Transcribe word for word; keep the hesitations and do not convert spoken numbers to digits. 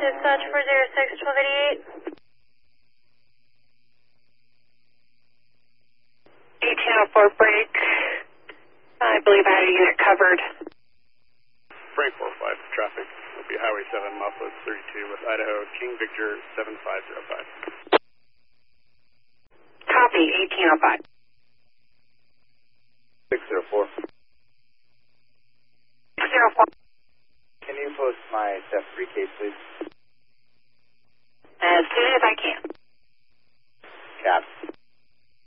Dispatch four zero six, twelve eighty-eight. eighteen oh four break. I believe I had a unit covered. Frank four five, traffic. Will be Highway seven, Mouthwood thirty-two with Idaho, King Victor seven five zero five. Copy, eighteen oh five. six zero four. six zero four. Can you post my theft three case, please? As soon as I can. Cap.